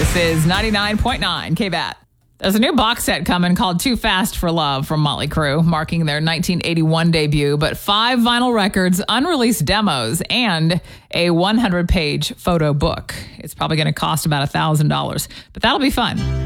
This is 99.9 KBAT. There's a new box set coming called Too Fast for Love from Motley Crue, marking their 1981 debut, but 5 vinyl records, unreleased demos, and a 100-page photo book. It's probably going to cost about $1,000, but that'll be fun.